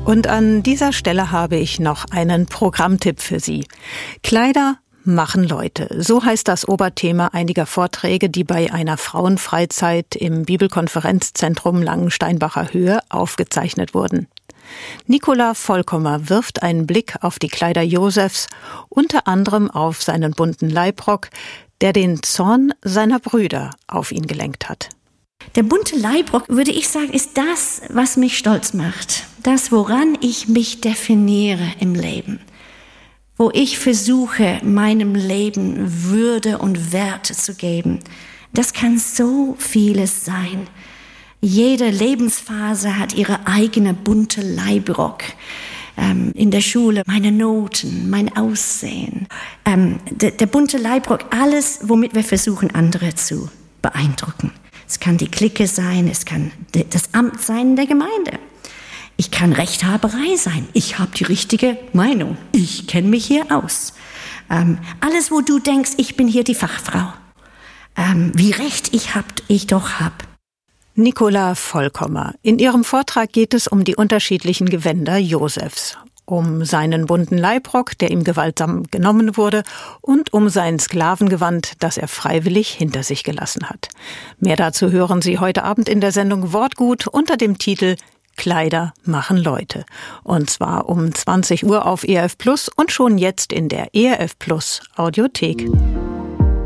Und an dieser Stelle habe ich noch einen Programmtipp für Sie. Kleider machen Leute. So heißt das Oberthema einiger Vorträge, die bei einer Frauenfreizeit im Bibelkonferenzzentrum Langensteinbacher Höhe aufgezeichnet wurden. Nicola Vollkommer wirft einen Blick auf die Kleider Josefs, unter anderem auf seinen bunten Leibrock, der den Zorn seiner Brüder auf ihn gelenkt hat. Der bunte Leibrock, würde ich sagen, ist das, was mich stolz macht. Das, woran ich mich definiere im Leben. Wo ich versuche, meinem Leben Würde und Wert zu geben. Das kann so vieles sein. Jede Lebensphase hat ihre eigene bunte Leibrock. In der Schule meine Noten, mein Aussehen. Der bunte Leibrock, alles, womit wir versuchen, andere zu beeindrucken. Es kann die Clique sein, es kann das Amt sein der Gemeinde. Ich kann Rechthaberei sein. Ich habe die richtige Meinung. Ich kenne mich hier aus. Alles, wo du denkst, ich bin hier die Fachfrau. Wie recht ich doch hab. Nicola Vollkommer. In ihrem Vortrag geht es um die unterschiedlichen Gewänder Josefs. Um seinen bunten Leibrock, der ihm gewaltsam genommen wurde, und um sein Sklavengewand, das er freiwillig hinter sich gelassen hat. Mehr dazu hören Sie heute Abend in der Sendung Wortgut unter dem Titel Kleider machen Leute. Und zwar um 20 Uhr auf ERF Plus und schon jetzt in der ERF Plus Audiothek.